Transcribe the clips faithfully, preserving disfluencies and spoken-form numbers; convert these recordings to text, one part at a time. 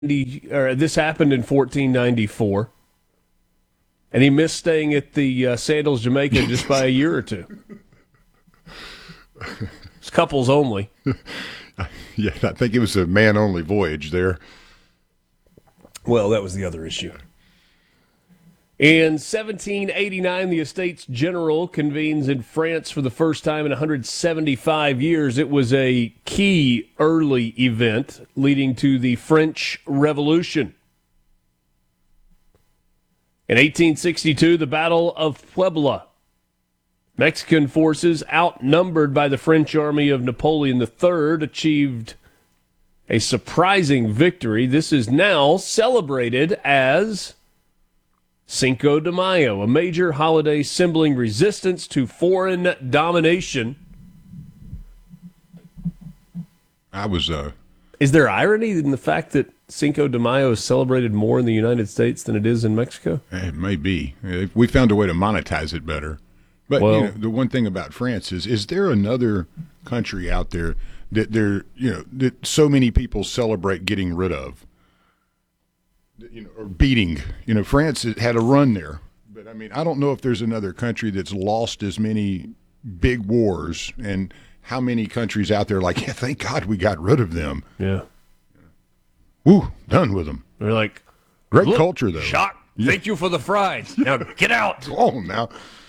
or this happened in fourteen ninety-four, and he missed staying at the uh, Sandals Jamaica just by a year or two. It's couples only. Yeah, I think it was a man-only voyage there. Well, that was the other issue. In seventeen eighty-nine, the Estates General convenes in France for the first time in one hundred seventy-five years. It was a key early event leading to the French Revolution. In eighteen sixty-two, the Battle of Puebla. Mexican forces, outnumbered by the French army of Napoleon the Third, achieved a surprising victory. This is now celebrated as Cinco de Mayo, a major holiday symboling resistance to foreign domination. I was. Uh, is there irony in the fact that Cinco de Mayo is celebrated more in the United States than it is in Mexico? It may be. We found a way to monetize it better. But well, you know, the one thing about France is, is there another country out there that there, you know, that so many people celebrate getting rid of? You know, or beating. You know, France had a run there, but I mean, I don't know if there's another country that's lost as many big wars, and how many countries out there like, yeah, thank God we got rid of them. Yeah. Woo, done with them. They're like, great culture though. Shock. Yeah. Thank you for the fries. Now get out. Oh, now.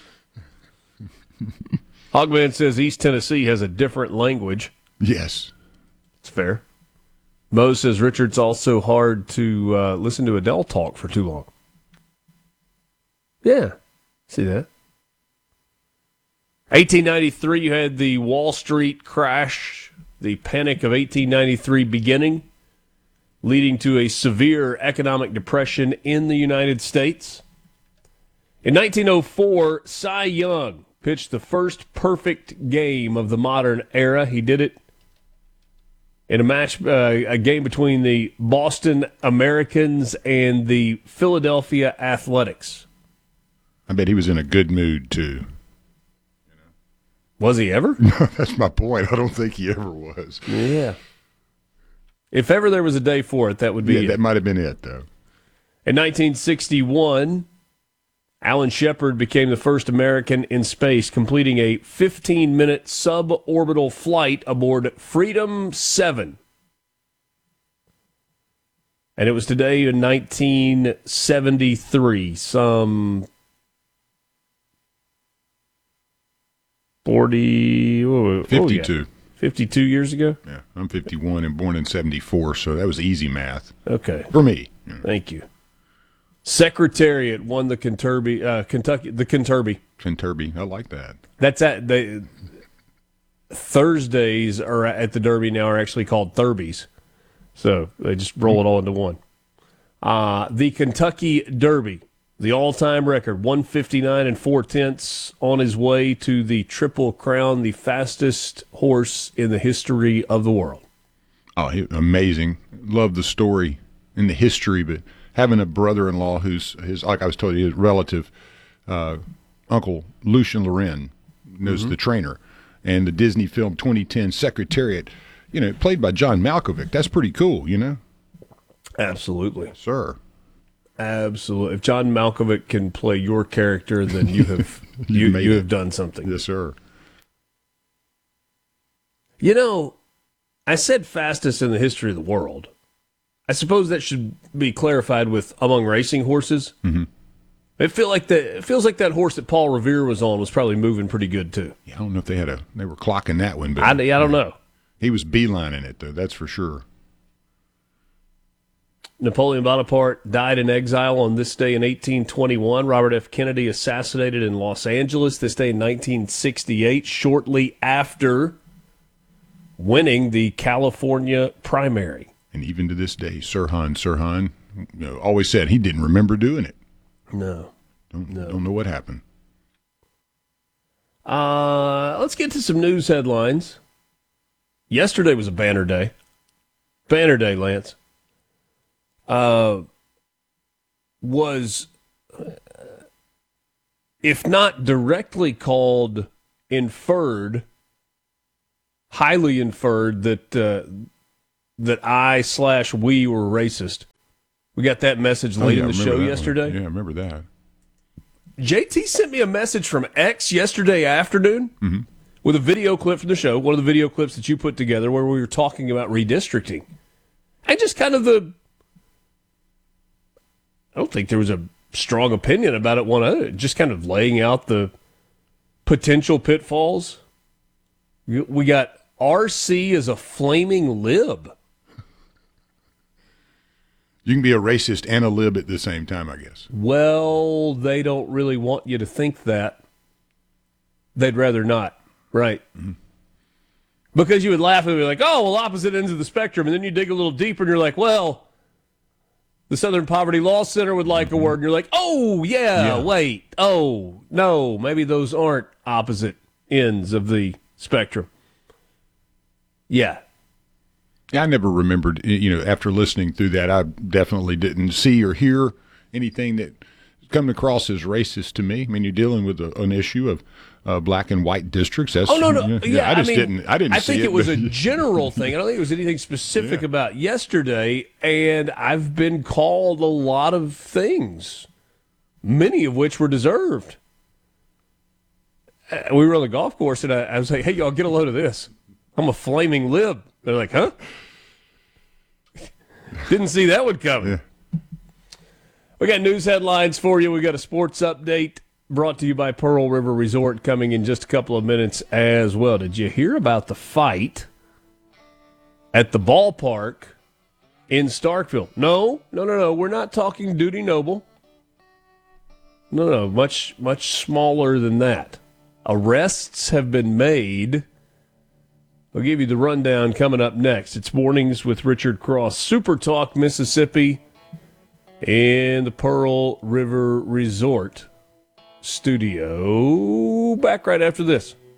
Hogman says East Tennessee has a different language. Yes. It's fair. Mo says, Richard's also hard to uh, listen to Adele talk for too long. Yeah, see that. eighteen ninety-three, you had the Wall Street crash, the Panic of eighteen ninety-three beginning, leading to a severe economic depression in the United States. In nineteen oh four, Cy Young pitched the first perfect game of the modern era. He did it in a match, uh, a game between the Boston Americans and the Philadelphia Athletics. I bet he was in a good mood, too. Was he ever? No, that's my point. I don't think he ever was. Yeah. If ever there was a day for it, that would be yeah, it. That might have been it, though. In nineteen sixty-one, Alan Shepard became the first American in space, completing a fifteen-minute suborbital flight aboard Freedom seven. And it was today in nineteen seventy-three, some forty, oh, fifty-two. Oh yeah. fifty-two years ago? Yeah, I'm fifty-one and born in seventy-four, so that was easy math. Okay. For me. Yeah. Thank you. Secretariat won the Kentucky, uh, Kentucky, the Kentucky. Kentucky, I like that. That's at the Thursdays are at the Derby now are actually called Thurbies, so they just roll it all into one. Uh, the Kentucky Derby, the all-time record, one fifty-nine and four tenths, on his way to the Triple Crown, the fastest horse in the history of the world. Oh, he, amazing! Love the story and the history, but having a brother-in-law who's his, like I was told, his relative, uh, Uncle Lucien Loren, knows mm-hmm. the trainer, and the Disney film twenty ten Secretariat, you know, played by John Malkovich. That's pretty cool, you know. Absolutely, sir. Absolutely. If John Malkovich can play your character, then you have you you, you have done something. Yes, sir. You know, I said fastest in the history of the world. I suppose that should be clarified with among racing horses. Mm-hmm. It feel like the it feels like that horse that Paul Revere was on was probably moving pretty good too. Yeah, I don't know if they had a they were clocking that one, but I, I don't yeah. know. He was beelining it though, that's for sure. Napoleon Bonaparte died in exile on this day in eighteen twenty-one. Robert F. Kennedy assassinated in Los Angeles this day in nineteen sixty-eight, shortly after winning the California primary. And even to this day, Sirhan Sirhan, you know, always said he didn't remember doing it. No. Don't, no. don't know what happened. Uh, let's get to some news headlines. Yesterday was a banner day. Banner day, Lance. Uh, was, if not directly called, inferred, highly inferred that uh, that I slash we were racist. We got that message late oh, yeah, in the show that yesterday. One. Yeah, I remember that. J T sent me a message from X yesterday afternoon mm-hmm. with a video clip from the show, one of the video clips that you put together where we were talking about redistricting. And just kind of the... I don't think there was a strong opinion about it one other. Just kind of laying out the potential pitfalls. We got R C as a flaming lib. You can be a racist and a lib at the same time, I guess. Well, they don't really want you to think that. They'd rather not, right? Mm-hmm. Because you would laugh and be like, oh, well, opposite ends of the spectrum. And then you dig a little deeper and you're like, well, the Southern Poverty Law Center would like mm-hmm. a word. And you're like, oh, yeah, yeah, wait. Oh, no, maybe those aren't opposite ends of the spectrum. Yeah. I never remembered, you know, after listening through that, I definitely didn't see or hear anything that come across as racist to me. I mean, you're dealing with a, an issue of uh, black and white districts. That's, oh, no, no. You know, yeah, yeah, I just I mean, didn't, I didn't I see think it. it was but, a general thing. I don't think it was anything specific yeah. about yesterday, and I've been called a lot of things, many of which were deserved. Uh, we were on the golf course, and I, I was like, hey, y'all, get a load of this. I'm a flaming lib. They're like, huh? Didn't see that one coming. Yeah. We got news headlines for you. We got a sports update brought to you by Pearl River Resort coming in just a couple of minutes as well. Did you hear about the fight at the ballpark in Starkville? No, no, no, no. We're not talking Duty Noble. No, no, much, much smaller than that. Arrests have been made. I'll give you the rundown coming up next. It's Mornings with Richard Cross. Super Talk Mississippi in the Pearl River Resort studio. Back right after this.